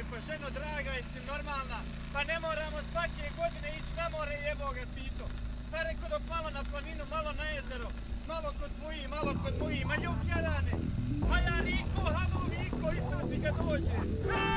pa ženo draga, jesi normalna? Pa ne moramo svake godine ići na more, jebo ga Tito. Pa reko dok malo na planinu, malo na jezero, malo kod tvoji, malo kod moji, ma juk jarane. Pa ja Riko, halo Viko, isto ti ga dođe.